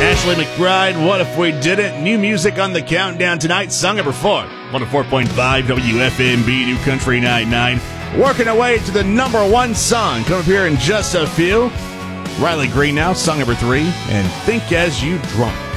Ashley McBride, What If We Didn't? New music on the countdown tonight. Song number 4. 104.5 WFMB, New Country 99. Working our way to the number 1 song. Come up here in just a few. Riley Green now, song number 3. And Think As You Drunk.